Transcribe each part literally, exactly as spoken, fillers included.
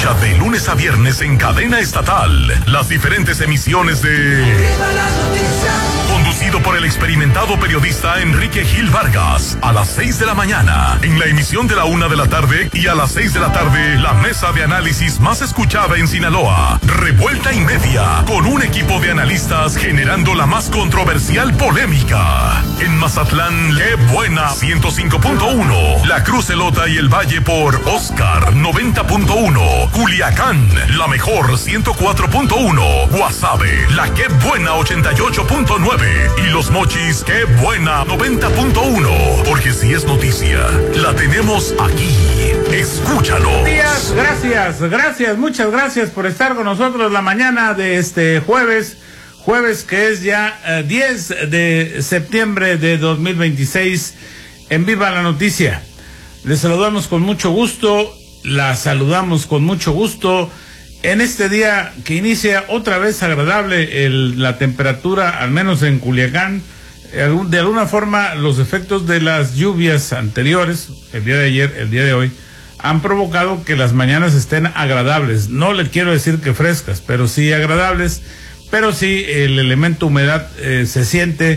Escucha de lunes a viernes en cadena estatal las diferentes emisiones de Arriba las noticias. Conducido por el experimentado periodista Enrique Gil Vargas, a las seis de la mañana, en la emisión de la una de la tarde, y a las seis de la tarde, la mesa de análisis más escuchada en Sinaloa, Revuelta y Media, con un equipo de analistas generando la más controversial polémica. En Mazatlán, qué buena, ciento cinco punto uno, La Cruz Elota y el Valle por Oscar, noventa punto uno, Culiacán, la mejor, ciento cuatro punto uno, Guasave, la qué buena, ochenta y ocho punto nueve, y Los Mochis, qué buena, noventa punto uno, porque si es noticia, la tenemos aquí. Escúchalo. Gracias, gracias, gracias, muchas gracias por estar con nosotros la mañana de este jueves, jueves que es ya eh, diez de septiembre de dos mil veintiséis, en Viva la Noticia. Les saludamos con mucho gusto, la saludamos con mucho gusto en este día que inicia otra vez agradable el, la temperatura, al menos en Culiacán. De alguna forma, los efectos de las lluvias anteriores, el día de ayer, el día de hoy, han provocado que las mañanas estén agradables. No le quiero decir que frescas, pero sí agradables. Pero sí, el elemento humedad eh, se siente,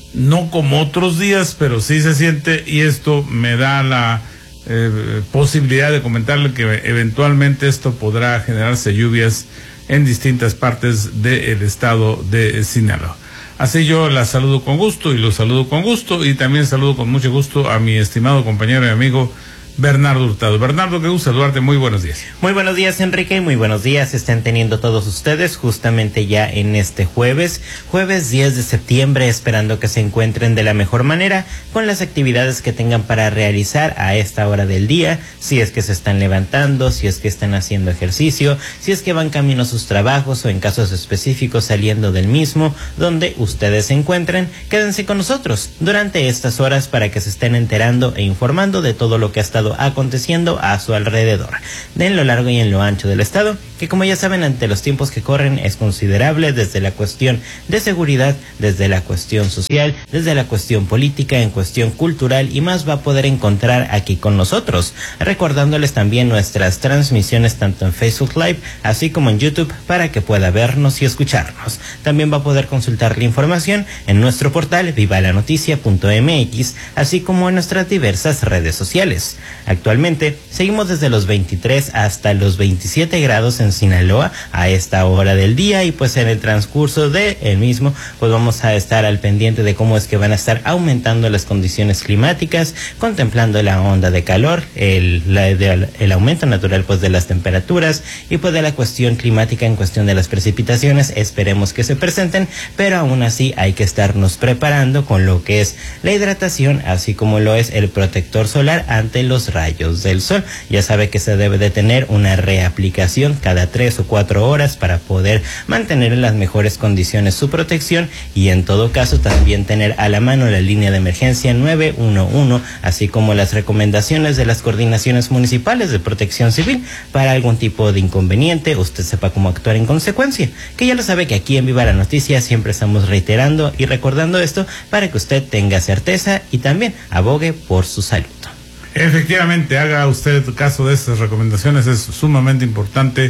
no como otros días, pero sí se siente, y esto me da la eh, posibilidad de comentarle que eventualmente esto podrá generarse lluvias en distintas partes del estado de Sinaloa. Así yo la saludo con gusto y lo saludo con gusto, y también saludo con mucho gusto a mi estimado compañero y amigo Bernardo Hurtado. Bernardo, qué gusto saludarte, muy buenos días. Muy buenos días, Enrique, y muy buenos días estén teniendo todos ustedes justamente ya en este jueves, jueves diez de septiembre, esperando que se encuentren de la mejor manera con las actividades que tengan para realizar a esta hora del día, si es que se están levantando, si es que están haciendo ejercicio, si es que van camino a sus trabajos o en casos específicos saliendo del mismo, donde ustedes se encuentren. Quédense con nosotros durante estas horas para que se estén enterando e informando de todo lo que ha estado aconteciendo a su alrededor, de en lo largo y en lo ancho del estado, que como ya saben, ante los tiempos que corren es considerable, desde la cuestión de seguridad, desde la cuestión social, desde la cuestión política, en cuestión cultural, y más va a poder encontrar aquí con nosotros, recordándoles también nuestras transmisiones tanto en Facebook Live, así como en YouTube, para que pueda vernos y escucharnos. También va a poder consultar la información en nuestro portal viva la noticia punto m x, así como en nuestras diversas redes sociales. Actualmente seguimos desde los veintitrés hasta los veintisiete grados en Sinaloa a esta hora del día, y pues en el transcurso de el mismo pues vamos a estar al pendiente de cómo es que van a estar aumentando las condiciones climáticas, contemplando la onda de calor, el, la, de, el aumento natural pues de las temperaturas, y pues de la cuestión climática en cuestión de las precipitaciones. Esperemos que se presenten, pero aún así hay que estarnos preparando con lo que es la hidratación, así como lo es el protector solar ante los rayos del sol. Ya sabe que se debe de tener una reaplicación cada tres o cuatro horas para poder mantener en las mejores condiciones su protección, y en todo caso también tener a la mano la línea de emergencia nueve uno uno, así como las recomendaciones de las coordinaciones municipales de protección civil para algún tipo de inconveniente. Usted sepa cómo actuar en consecuencia, que ya lo sabe que aquí en Viva la Noticia siempre estamos reiterando y recordando esto para que usted tenga certeza y también abogue por su salud. Efectivamente, haga usted caso de estas recomendaciones, es sumamente importante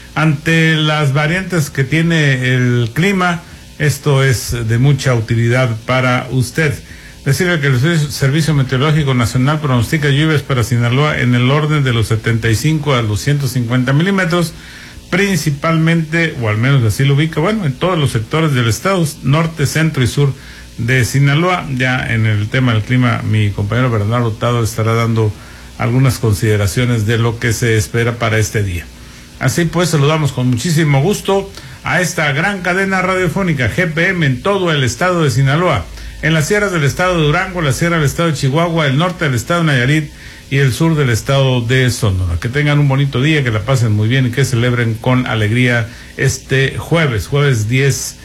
ante las variantes que tiene el clima. Esto es de mucha utilidad para usted. Decirle que el Servicio Meteorológico Nacional pronostica lluvias para Sinaloa en el orden de los setenta y cinco a los ciento cincuenta milímetros, principalmente, o al menos así lo ubica, bueno, en todos los sectores del estado, norte, centro y sur de Sinaloa. Ya en el tema del clima, mi compañero Bernardo Hurtado estará dando algunas consideraciones de lo que se espera para este día. Así pues, saludamos con muchísimo gusto a esta gran cadena radiofónica G P M en todo el estado de Sinaloa, en las sierras del estado de Durango, la sierra del estado de Chihuahua, el norte del estado de Nayarit y el sur del estado de Sonora. Que tengan un bonito día, que la pasen muy bien y que celebren con alegría este jueves, jueves diez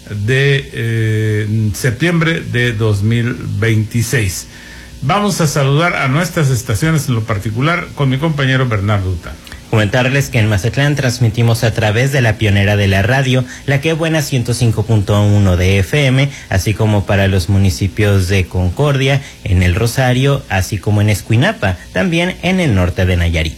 de eh, septiembre de dos mil veintiséis. Vamos a saludar a nuestras estaciones, en lo particular con mi compañero Bernardo Hurtado. Comentarles que en Mazatlán transmitimos a través de la pionera de la radio, la que buena ciento cinco punto uno de F M, así como para los municipios de Concordia, en el Rosario, así como en Escuinapa, también en el norte de Nayarit.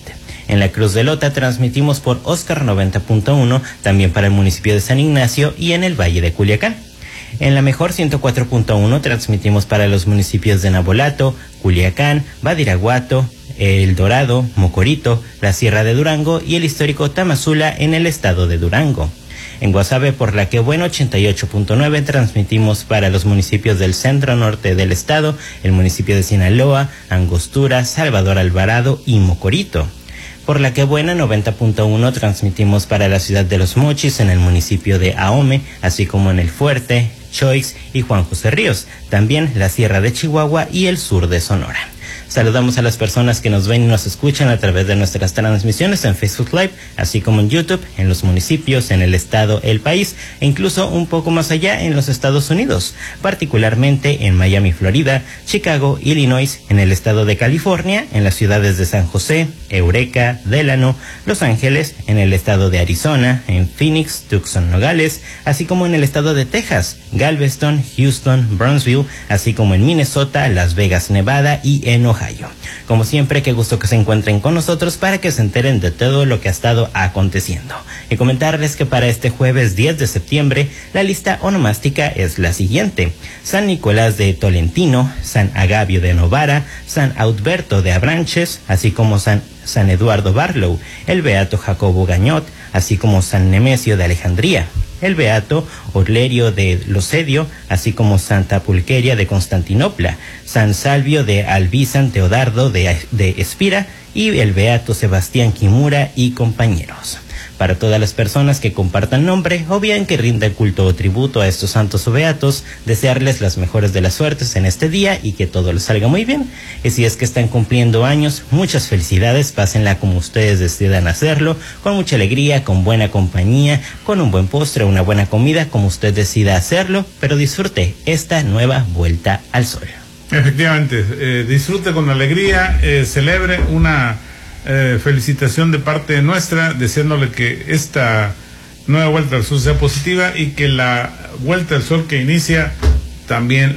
En la Cruz de Lota transmitimos por Oscar noventa punto uno, también para el municipio de San Ignacio y en el Valle de Culiacán. En la Mejor ciento cuatro punto uno transmitimos para los municipios de Nabolato, Culiacán, Badiraguato, El Dorado, Mocorito, la Sierra de Durango y el histórico Tamazula en el estado de Durango. En Guasave por la Que Bueno ochenta y ocho punto nueve transmitimos para los municipios del centro norte del estado, el municipio de Sinaloa, Angostura, Salvador Alvarado y Mocorito. Por la Que Buena noventa punto uno transmitimos para la ciudad de Los Mochis en el municipio de Ahome, así como en El Fuerte, Choix y Juan José Ríos, también la Sierra de Chihuahua y el sur de Sonora. Saludamos a las personas que nos ven y nos escuchan a través de nuestras transmisiones en Facebook Live, así como en YouTube, en los municipios, en el estado, el país, e incluso un poco más allá en los Estados Unidos, particularmente en Miami, Florida, Chicago, Illinois, en el estado de California, en las ciudades de San José, Eureka, Delano, Los Ángeles, en el estado de Arizona, en Phoenix, Tucson, Nogales, así como en el estado de Texas, Galveston, Houston, Brownsville, así como en Minnesota, Las Vegas, Nevada y en Ohio. Como siempre, qué gusto que se encuentren con nosotros para que se enteren de todo lo que ha estado aconteciendo. Y comentarles que para este jueves diez de septiembre, la lista onomástica es la siguiente: San Nicolás de Tolentino, San Agavio de Novara, San Audberto de Abranches, así como San, San Eduardo Barlow, el Beato Jacobo Gañot, así como San Nemesio de Alejandría, el Beato Orlerio de Losedio, así como Santa Pulqueria de Constantinopla, San Salvio de Albizan Teodardo de, de Espira y el Beato Sebastián Kimura y compañeros. Para todas las personas que compartan nombre o bien que rindan culto o tributo a estos santos o beatos, desearles las mejores de las suertes en este día y que todo les salga muy bien. Y si es que están cumpliendo años, muchas felicidades, pásenla como ustedes decidan hacerlo, con mucha alegría, con buena compañía, con un buen postre, una buena comida, como usted decida hacerlo, pero disfrute esta nueva vuelta al sol. Efectivamente, eh, disfrute con alegría, eh, celebre una Eh, felicitación de parte nuestra, deseándole que esta nueva vuelta al sol sea positiva y que la vuelta al sol que inicia también